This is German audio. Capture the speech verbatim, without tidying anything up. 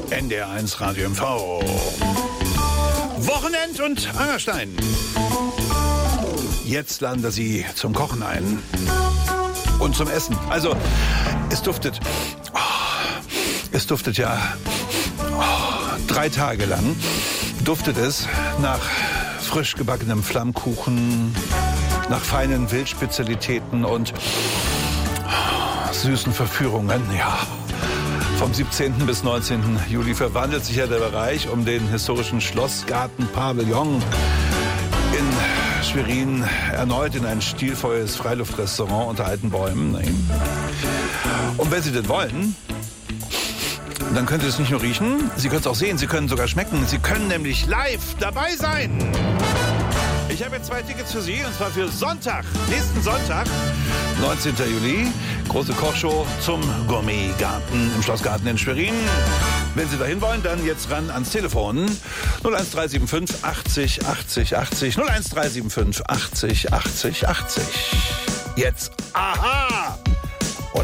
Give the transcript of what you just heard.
N D R eins Radio M V. Wochenend und Angerstein. Jetzt laden wir Sie zum Kochen ein. Und zum Essen. Also, es duftet. Oh, es duftet ja oh, drei Tage lang. Duftet es nach frisch gebackenem Flammkuchen, nach feinen Wildspezialitäten und oh, süßen Verführungen. Ja. Vom siebzehnten bis neunzehnten Juli verwandelt sich ja der Bereich um den historischen Schlossgarten-Pavillon in Schwerin erneut in ein stilvolles Freiluftrestaurant unter alten Bäumen. Und wenn Sie denn wollen, dann können Sie es nicht nur riechen, Sie können es auch sehen, Sie können sogar schmecken. Sie können nämlich live dabei sein. Ich habe jetzt zwei Tickets für Sie, und zwar für Sonntag, nächsten Sonntag, neunzehnten Juli. Große Kochshow zum Gourmetgarten im Schlossgarten in Schwerin. Wenn Sie dahin wollen, dann jetzt ran ans Telefon. null eins drei sieben fünf achtzig achtzig achtzig. null eins drei sieben fünf achtzig achtzig achtzig. Jetzt. Aha!